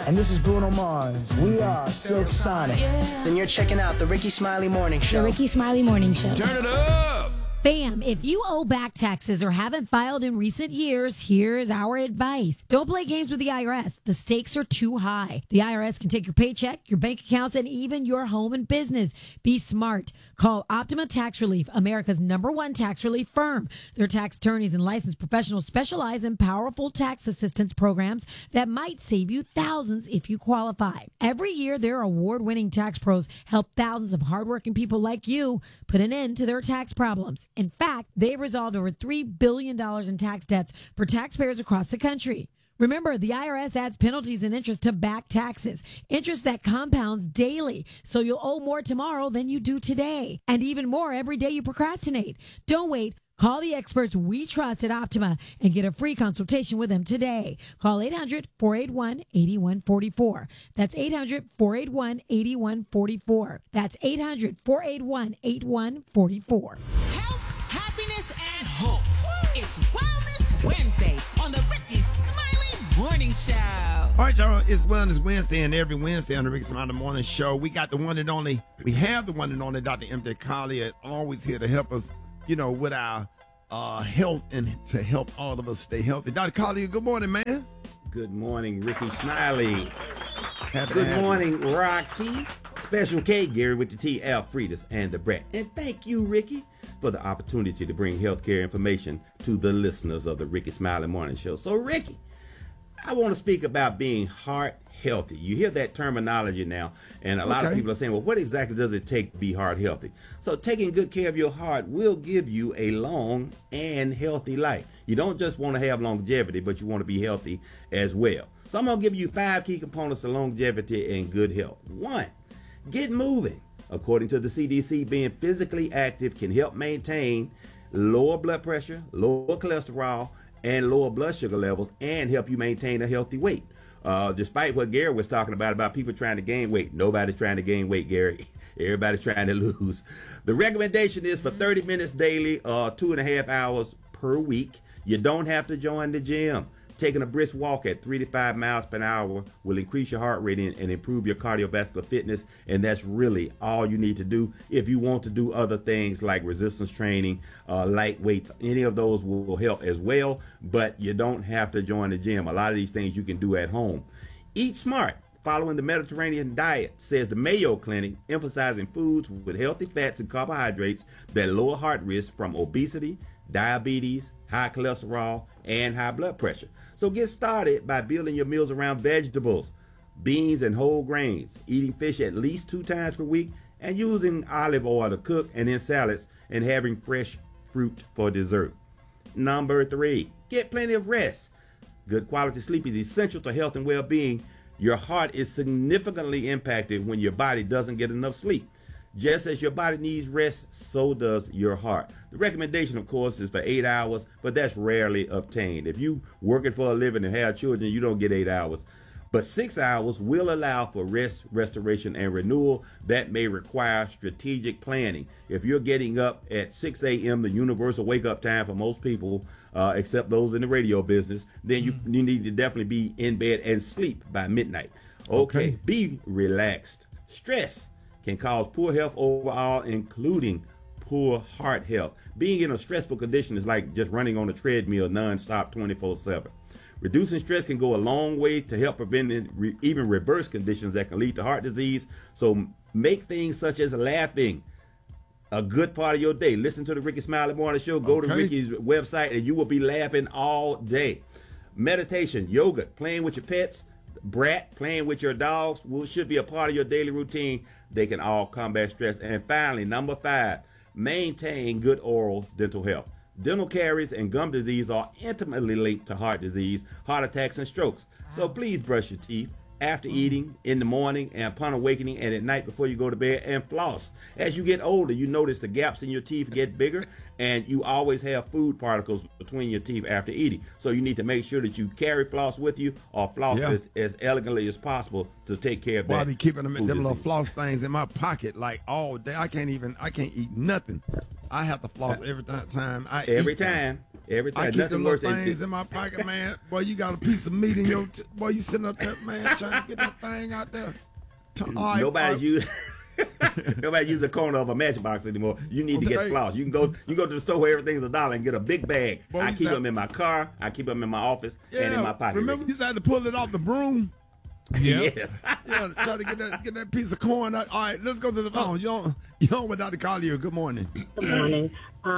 And this is Bruno Mars. We are Silk Sonic. Then you're checking out the Ricky Smiley Morning Show. The Ricky Smiley Morning Show. Turn it up! Fam, if you owe back taxes or haven't filed in recent years, here's our advice. Don't play games with the IRS. The stakes are too high. The IRS can take your paycheck, your bank accounts, and even your home and business. Be smart. Call Optima Tax Relief, America's #1 tax relief firm. Their tax attorneys and licensed professionals specialize in powerful tax assistance programs that might save you thousands if you qualify. Every year, their award-winning tax pros help thousands of hardworking people like you put an end to their tax problems. In fact, they've resolved over $3 billion in tax debts for taxpayers across the country. Remember, the IRS adds penalties and interest to back taxes, interest that compounds daily, so you'll owe more tomorrow than you do today, and even more every day you procrastinate. Don't wait. Call the experts we trust at Optima and get a free consultation with them today. Call 800-481-8144. That's 800-481-8144. That's 800-481-8144. Health, happiness, and hope. It's Wellness Wednesday on the Ricky Smiley Morning Show. All right, y'all, it's Wellness Wednesday, and every Wednesday on the Ricky Smiley Morning Show, we got the one and only, Dr. M.J. Collier, always here to help us, with our health and to help all of us stay healthy. Dr. Collier, good morning, man. Good morning, Ricky Smiley. Happy Good morning, Rock T. Special K, Gary with the T, Alfredus, and the Brat. And thank you, Ricky, for the opportunity to bring healthcare information to the listeners of the Ricky Smiley Morning Show. So, Ricky, I want to speak about being heart healthy. You hear that terminology now, and a lot of people are saying, well, what exactly does it take to be heart healthy? So taking good care of your heart will give you a long and healthy life. You don't just want to have longevity, but you want to be healthy as well. So I'm going to give you 5 key components of longevity and good health. 1, get moving. According to the CDC, being physically active can help maintain lower blood pressure, lower cholesterol, and lower blood sugar levels, and help you maintain a healthy weight. Despite what Gary was talking about people trying to gain weight, nobody's trying to gain weight, Gary. Everybody's trying to lose. The recommendation is for 30 minutes daily, 2.5 hours per week. You don't have to join the gym. Taking a brisk walk at 3 to 5 miles per hour will increase your heart rate and improve your cardiovascular fitness, and that's really all you need to do. If you want to do other things like resistance training, light weights, any of those will help as well, but you don't have to join the gym. A lot of these things you can do at home. Eat smart. Following the Mediterranean diet, says the Mayo Clinic, emphasizing foods with healthy fats and carbohydrates that lower heart risk from obesity, diabetes, high cholesterol, and high blood pressure. So get started by building your meals around vegetables, beans, and whole grains, eating fish at least 2 times per week, and using olive oil to cook and in salads, and having fresh fruit for dessert. Number 3, get plenty of rest. Good quality sleep is essential to health and well-being. Your heart is significantly impacted when your body doesn't get enough sleep. Just as your body needs rest, so does your heart. The recommendation, of course, is for 8 hours, but that's rarely obtained. If you working for a living and have children, you don't get 8 hours. But 6 hours will allow for rest, restoration, and renewal. That may require strategic planning. If you're getting up at 6 a.m., the universal wake-up time for most people, except those in the radio business, then you need to definitely be in bed and sleep by midnight. Okay. Be relaxed. Stress can cause poor health overall, including poor heart health. Being in a stressful condition is like just running on a treadmill nonstop 24/7. Reducing stress can go a long way to help prevent even reverse conditions that can lead to heart disease. So make things such as laughing a good part of your day. Listen to the Ricky Smiley Morning Show. Go to Ricky's website and you will be laughing all day. Meditation, yoga, playing with your pets, Brat, playing with your dogs should be a part of your daily routine. They can all combat stress. And finally, number 5, maintain good oral dental health. Dental caries and gum disease are intimately linked to heart disease, heart attacks, and strokes. So please brush your teeth after eating, in the morning, and upon awakening, and at night before you go to bed, and floss. As you get older, you notice the gaps in your teeth get bigger, and you always have food particles between your teeth after eating. So you need to make sure that you carry floss with you, or floss as elegantly as possible to take care of that. Well, I be keeping them little floss things in my pocket like all day. I can't eat nothing. I have to floss every time I eat. Every time. Every time. I keep them Nothing little worse than things in my pocket, man. Boy, you got a piece of meat in your. Boy, you sitting up there, man, trying to get that thing out there. Nobody's using. Nobody uses the corner of a matchbox anymore. You need to get floss. You can go to the store where everything's $1 and get a big bag. Boy, I keep them in my car. I keep them in my office and in my pocket. Remember, you had to pull it off the broom. Yeah. Yeah, try to get that piece of corn out. All right, let's go to the phone. You on with Dr. Collier. Good morning. Good morning.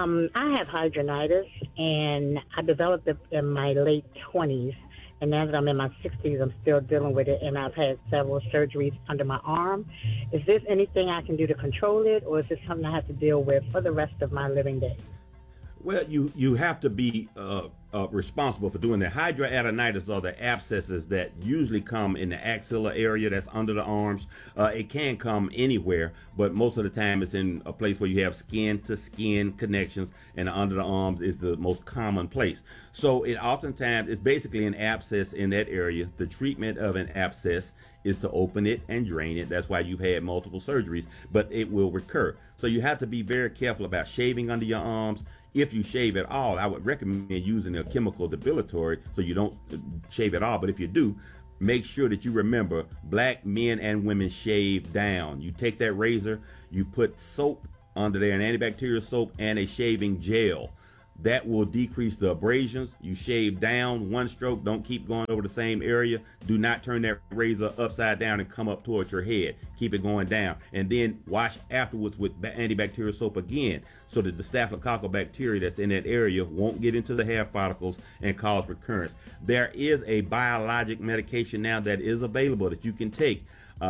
I have hydronitis, and I developed it in my late 20s. And now that I'm in my 60s, I'm still dealing with it, and I've had several surgeries under my arm. Is this anything I can do to control it, or is this something I have to deal with for the rest of my living days? Well, you have to be responsible for doing that. Hidradenitis are the abscesses that usually come in the axilla area that's under the arms. It can come anywhere, but most of the time it's in a place where you have skin-to-skin connections, and under the arms is the most common place. So it oftentimes is basically an abscess in that area. The treatment of an abscess is to open it and drain it. That's why you've had multiple surgeries, but it will recur. So you have to be very careful about shaving under your arms. If you shave at all, I would recommend using a chemical debilitatory so you don't shave at all. But if you do, make sure that you remember black men and women shave down. You take that razor, you put soap under there, an antibacterial soap and a shaving gel. That will decrease the abrasions. You shave down one stroke. Don't keep going over the same area. Do not turn that razor upside down and come up towards your head. Keep it going down. And then wash afterwards with antibacterial soap again so that the staphylococcal bacteria that's in that area won't get into the hair follicles and cause recurrence. There is a biologic medication now that is available that you can take.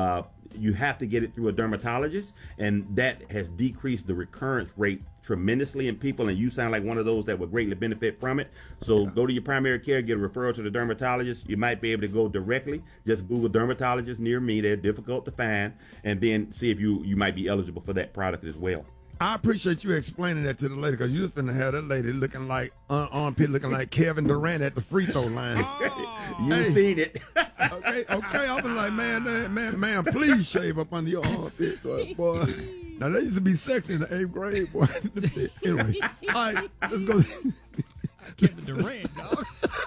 You have to get it through a dermatologist, and that has decreased the recurrence rate tremendously in people, and you sound like one of those that would greatly benefit from it. So go to your primary care, get a referral to the dermatologist. You might be able to go directly. Just Google dermatologists near me. They're difficult to find, and then see if you might be eligible for that product as well. I appreciate you explaining that to the lady, because you was finna have that lady looking like armpit looking like Kevin Durant at the free throw line. You've seen it. Okay. I was like, man, please shave up under your armpit, boy. Now, that used to be sexy in the 8th grade, boy. Anyway, all right, let's go. Kevin Durant, dog.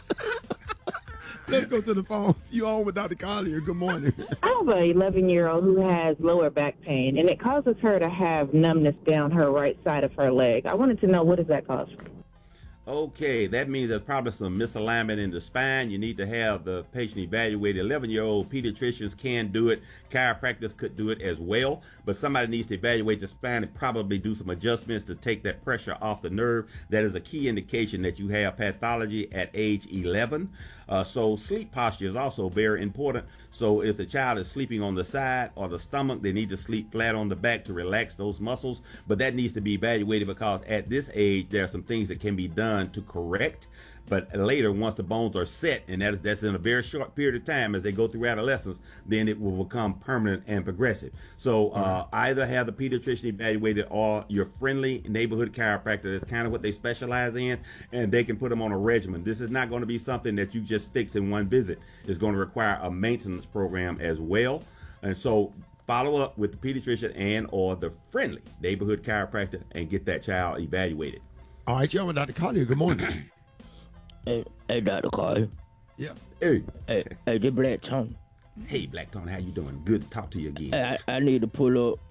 Let's go to the phone. You on with Dr. Collier. Good morning. I have a 11-year-old who has lower back pain, and it causes her to have numbness down her right side of her leg. I wanted to know, what does that cause? Okay, that means there's probably some misalignment in the spine. You need to have the patient evaluated. 11-year-old pediatricians can do it. Chiropractors could do it as well. But somebody needs to evaluate the spine and probably do some adjustments to take that pressure off the nerve. That is a key indication that you have pathology at age 11. So sleep posture is also very important. So if the child is sleeping on the side or the stomach, they need to sleep flat on the back to relax those muscles. But that needs to be evaluated, because at this age, there are some things that can be done to correct. But later, once the bones are set, and that's in a very short period of time as they go through adolescence, then it will become permanent and progressive. So either have the pediatrician evaluated or your friendly neighborhood chiropractor. That's kind of what they specialize in, and they can put them on a regimen. This is not going to be something that you just fix in one visit. It's going to require a maintenance program as well. And so follow up with the pediatrician and or the friendly neighborhood chiropractor and get that child evaluated. All right, you're with Dr. Collier. Good morning. Hey, Dr. Collier. Yeah. Hey, this Black Tony. Hey, Black Tony, how you doing? Good to talk to you again. I need to pull up.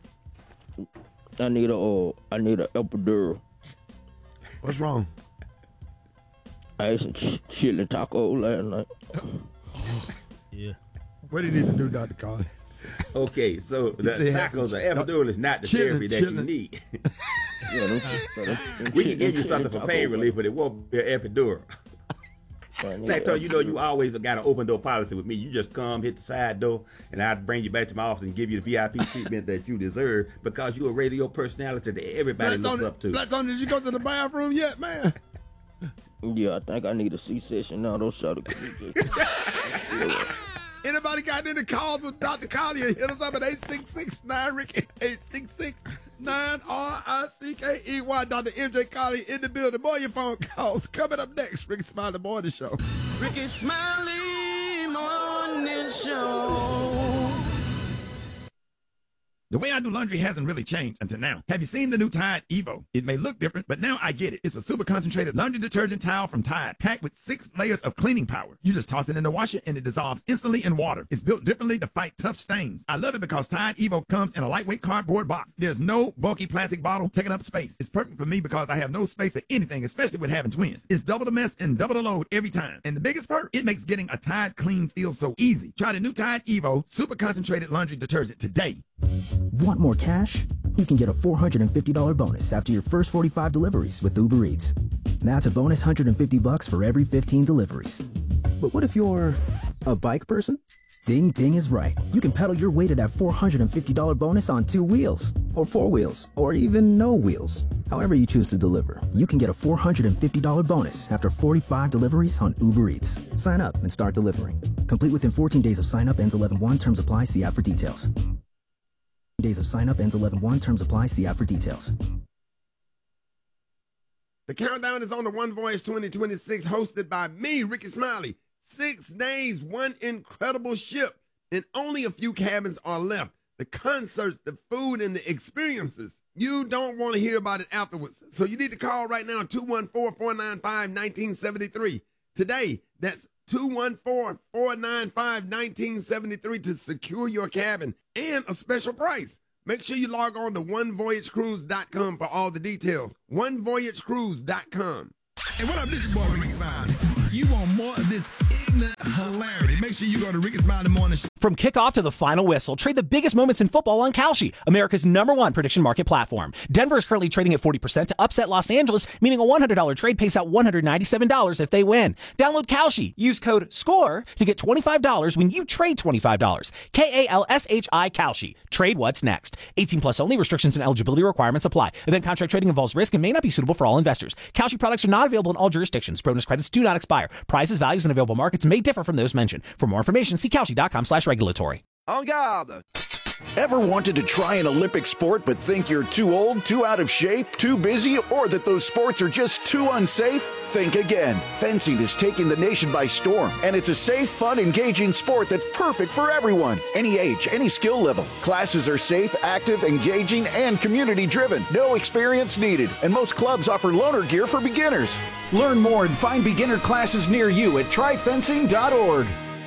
I need a epidural. What's wrong? I ate some chili taco last night. Yeah. What do you need to do, Dr. Collier? Okay, so the tacos, the epidural is not the therapy that you need. We can give you something for pain relief, but it won't be an epidural. Black Tony, you know you always got an open door policy with me. You just come, hit the side door, and I'll bring you back to my office and give you the VIP treatment that you deserve, because you're a radio personality that everybody looks up to. Black Tony, did you go to the bathroom yet, man? Yeah, I think I need a C-section now. Don't shut it. Anybody got any calls with Dr. Collier? Hit us up at 866-9-RICKY, 866-9-RICKEY. Dr. MJ Collier in the building. Boy, your phone calls coming up next. Ricky Smiley Morning Show. Ricky Smiley Morning Show. The way I do laundry hasn't really changed until now. Have you seen the new Tide Evo? It may look different, but now I get it. It's a super concentrated laundry detergent towel from Tide, packed with 6 layers of cleaning power. You just toss it in the washer and it dissolves instantly in water. It's built differently to fight tough stains. I love it because Tide Evo comes in a lightweight cardboard box. There's no bulky plastic bottle taking up space. It's perfect for me because I have no space for anything, especially with having twins. It's double the mess and double the load every time. And the biggest perk, it makes getting a Tide clean feel so easy. Try the new Tide Evo super concentrated laundry detergent today. Want more cash? You can get a $450 bonus after your first 45 deliveries with Uber Eats. That's a bonus $150 for every 15 deliveries. But what if you're a bike person? Ding Ding is right. You can pedal your way to that $450 bonus on 2 wheels, or 4 wheels, or even no wheels. However you choose to deliver, you can get a $450 bonus after 45 deliveries on Uber Eats. Sign up and start delivering. Complete within 14 days of sign up, ends 11/1. Terms apply. See app for details. Days of sign up, ends 11/1. Terms apply. See app for details. The countdown is on the One Voyage 2026, hosted by me, Ricky Smiley. 6 days, 1 incredible ship, and only a few cabins are left. The concerts, the food, and the experiences. You don't want to hear about it afterwards. So you need to call right now, 214-495-1973. Today, that's 214-495-1973 to secure your cabin and a special price. Make sure you log on to onevoyagecruise.com for all the details. onevoyagecruise.com. Hey, what up, this is your boy Ricky Smiley. You want more of this ignorant hilarity? Make sure you go to Ricky Smiley Morning Show. From kickoff to the final whistle, trade the biggest moments in football on Kalshi, America's #1 prediction market platform. Denver is currently trading at 40% to upset Los Angeles, meaning a $100 trade pays out $197 if they win. Download Kalshi. Use code SCORE to get $25 when you trade $25. KALSHI Kalshi. Trade what's next. 18 plus only. Restrictions and eligibility requirements apply. Event contract trading involves risk and may not be suitable for all investors. Kalshi products are not available in all jurisdictions. Bonus credits do not expire. Prices, values, and available markets may differ from those mentioned. For more information, see Kalshi.com/regulatory. En garde! Ever wanted to try an Olympic sport but think you're too old, too out of shape, too busy, or that those sports are just too unsafe? Think again. Fencing is taking the nation by storm, and it's a safe, fun, engaging sport that's perfect for everyone. Any age, any skill level. Classes are safe, active, engaging, and community-driven. No experience needed, and most clubs offer loaner gear for beginners. Learn more and find beginner classes near you at tryfencing.org.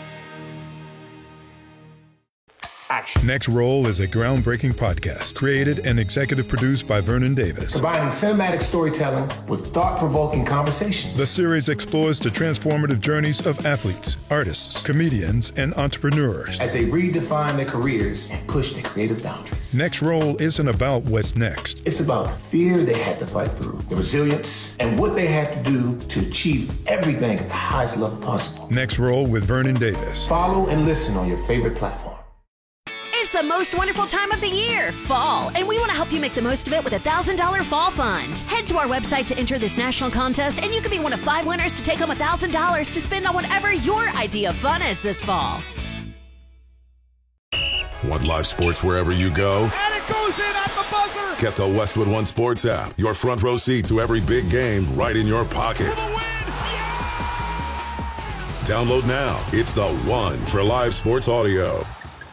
Next Roll is a groundbreaking podcast created and executive produced by Vernon Davis. Combining cinematic storytelling with thought-provoking conversations. The series explores the transformative journeys of athletes, artists, comedians, and entrepreneurs as they redefine their careers and push their creative boundaries. Next Roll isn't about what's next. It's about the fear they had to fight through, the resilience, and what they had to do to achieve everything at the highest level possible. Next Roll with Vernon Davis. Follow and listen on your favorite platform. It's the most wonderful time of the year, fall, and we want to help you make the most of it with a $1,000 fall fund. Head to our website to enter this national contest, and you could be one of 5 winners to take home $1,000 to spend on whatever your idea of fun is this fall. Want live sports wherever you go? And it goes in at the buzzer! Get the Westwood One Sports app. Your front row seat to every big game right in your pocket. Download now. It's the one for live sports audio.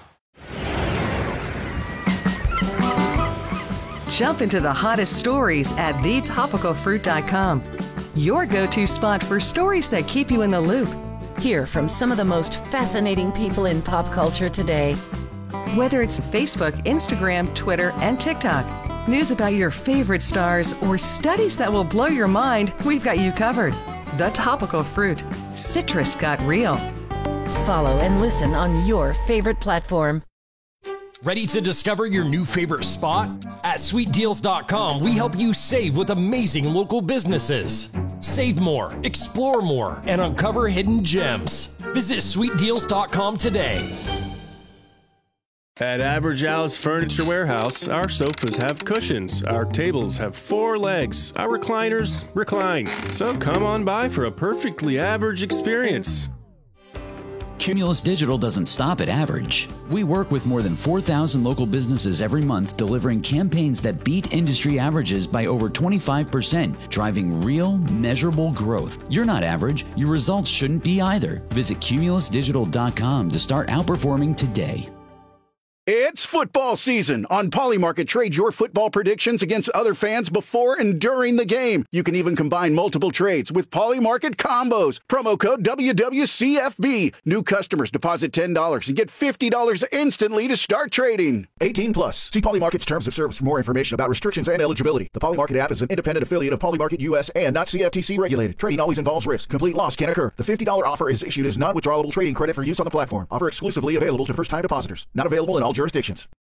Jump into the hottest stories at thetopicalfruit.com. Your go-to spot for stories that keep you in the loop. Hear from some of the most fascinating people in pop culture today. Whether it's Facebook, Instagram, Twitter, and TikTok, news about your favorite stars, or studies that will blow your mind, we've got you covered. The Topical Fruit. Citrus got real. Follow and listen on your favorite platform. Ready to discover your new favorite spot? At sweetdeals.com, we help you save with amazing local businesses. Save more, explore more, and uncover hidden gems. Visit sweetdeals.com today. At Average Al's Furniture Warehouse, our sofas have cushions, our tables have 4 legs, our recliners recline. So come on by for a perfectly average experience. Cumulus Digital doesn't stop at average. We work with more than 4,000 local businesses every month, delivering campaigns that beat industry averages by over 25%, driving real, measurable growth. You're not average. Your results shouldn't be either. Visit cumulusdigital.com to start outperforming today. It's football season. On Polymarket, trade your football predictions against other fans before and during the game. You can even combine multiple trades with Polymarket combos. Promo code WWCFB. New customers deposit $10 and get $50 instantly to start trading. 18 plus. See Polymarket's terms of service for more information about restrictions and eligibility. The Polymarket app is an independent affiliate of Polymarket US and not CFTC regulated. Trading always involves risk. Complete loss can occur. The $50 offer is issued as non-withdrawable trading credit for use on the platform. Offer exclusively available to first-time depositors. Not available in all jurisdictions.